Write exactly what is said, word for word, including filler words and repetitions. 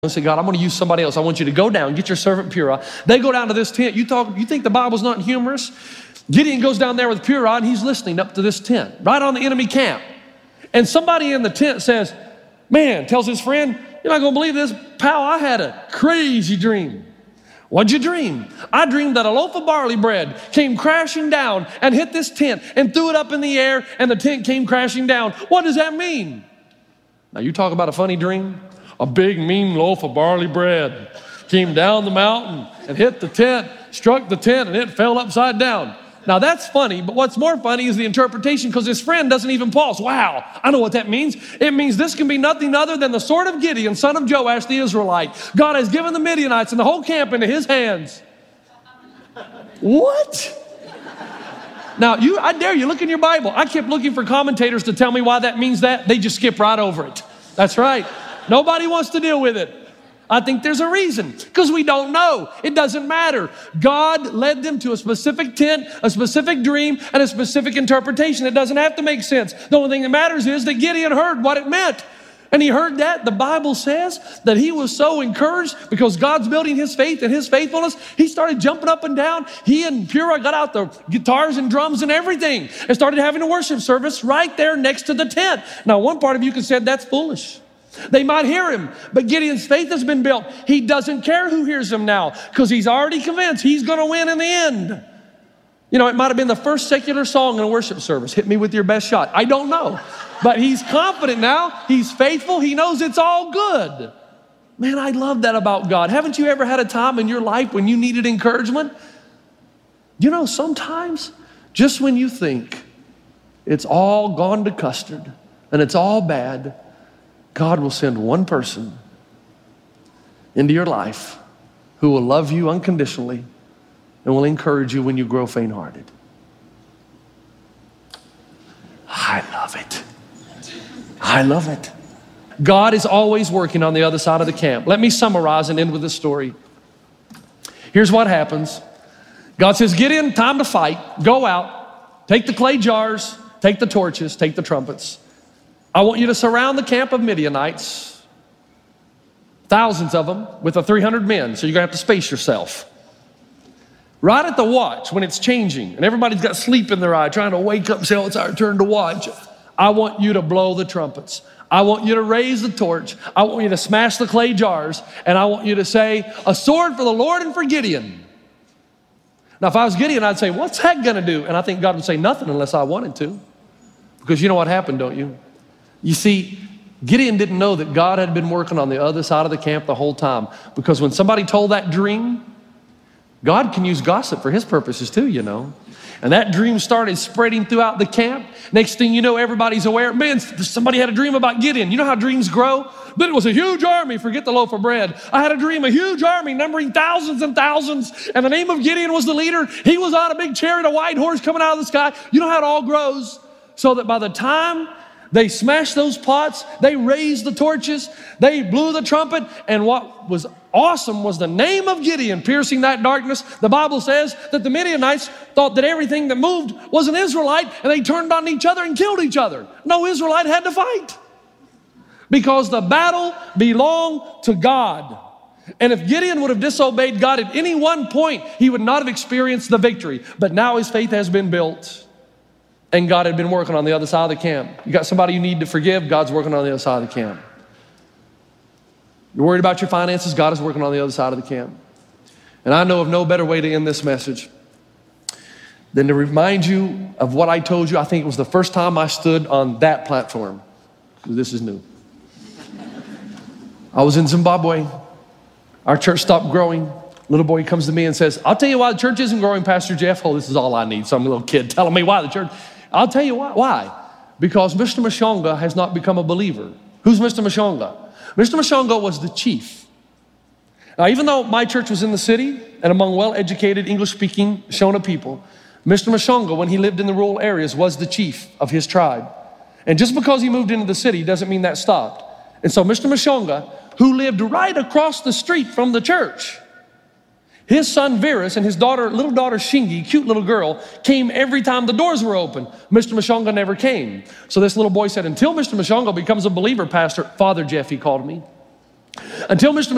I say, God, I'm going to use somebody else. I want you to go down, get your servant Purah. They go down to this tent. You talk, you think the Bible's not humorous? Gideon goes down there with Purah, and he's listening up to this tent, right on the enemy camp. And somebody in the tent says, man, tells his friend, you're not going to believe this, pal, I had a crazy dream. What'd you dream? I dreamed that a loaf of barley bread came crashing down and hit this tent and threw it up in the air, and the tent came crashing down. What does that mean? Now, you talk about a funny dream. A big, mean loaf of barley bread came down the mountain and hit the tent, struck the tent, and it fell upside down. Now, that's funny, but what's more funny is the interpretation, because his friend doesn't even pause. Wow, I know what that means. It means this can be nothing other than the sword of Gideon, son of Joash the Israelite. God has given the Midianites and the whole camp into his hands. What? Now, you, I dare you, look in your Bible. I kept looking for commentators to tell me why that means that. They just skip right over it. That's right. Nobody wants to deal with it. I think there's a reason, because we don't know. It doesn't matter. God led them to a specific tent, a specific dream, and a specific interpretation. It doesn't have to make sense. The only thing that matters is that Gideon heard what it meant. And he heard that. The Bible says that he was so encouraged because God's building his faith and his faithfulness. He started jumping up and down. He and Purah got out the guitars and drums and everything and started having a worship service right there next to the tent. Now, one part of you could say that's foolish. They might hear him, but Gideon's faith has been built. He doesn't care who hears him now, because he's already convinced he's going to win in the end. You know, it might have been the first secular song in a worship service. Hit me with your best shot. I don't know. But he's confident now. He's faithful. He knows it's all good. Man, I love that about God. Haven't you ever had a time in your life when you needed encouragement? You know, sometimes just when you think it's all gone to custard and it's all bad, God will send one person into your life who will love you unconditionally and will encourage you when you grow faint-hearted. I love it. I love it. God is always working on the other side of the camp. Let me summarize and end with this story. Here's what happens. God says, Gideon, time to fight. Go out. Take the clay jars. Take the torches. Take the trumpets. I want you to surround the camp of Midianites, thousands of them, with the three hundred men. So you're going to have to space yourself. Right at the watch, when it's changing, and everybody's got sleep in their eye, trying to wake up and say, oh, it's our turn to watch. I want you to blow the trumpets. I want you to raise the torch. I want you to smash the clay jars. And I want you to say, a sword for the Lord and for Gideon. Now, if I was Gideon, I'd say, what's that going to do? And I think God would say nothing unless I wanted to. Because you know what happened, don't you? You see, Gideon didn't know that God had been working on the other side of the camp the whole time. Because when somebody told that dream, God can use gossip for his purposes too, you know. And that dream started spreading throughout the camp. Next thing you know, everybody's aware. Man, somebody had a dream about Gideon. You know how dreams grow? But it was a huge army. Forget the loaf of bread. I had a dream, a huge army numbering thousands and thousands. And the name of Gideon was the leader. He was on a big chariot, a white horse coming out of the sky. You know how it all grows? So that by the time they smashed those pots, they raised the torches, they blew the trumpet, and what was awesome was the name of Gideon piercing that darkness. The Bible says that the Midianites thought that everything that moved was an Israelite, and they turned on each other and killed each other. No Israelite had to fight because the battle belonged to God. And if Gideon would have disobeyed God at any one point, he would not have experienced the victory. But now his faith has been built. And God had been working on the other side of the camp. You got somebody you need to forgive, God's working on the other side of the camp. You're worried about your finances, God is working on the other side of the camp. And I know of no better way to end this message than to remind you of what I told you. I think it was the first time I stood on that platform, because this is new. I was in Zimbabwe. Our church stopped growing. Little boy comes to me and says, I'll tell you why the church isn't growing, Pastor Jeff. Oh, this is all I need. Some little kid telling me why the church. I'll tell you why. Why? Because Mister Mashonga has not become a believer. Who's Mister Mashonga? Mister Mashonga was the chief. Now, even though my church was in the city and among well-educated English-speaking Shona people, Mister Mashonga, when he lived in the rural areas, was the chief of his tribe. And just because he moved into the city doesn't mean that stopped. And so Mister Mashonga, who lived right across the street from the church, his son Virus and his daughter, little daughter Shingi, cute little girl, came every time the doors were open. Mister Mashonga never came. So this little boy said, until Mister Mashonga becomes a believer, Pastor, Father Jeff, he called me. Until Mister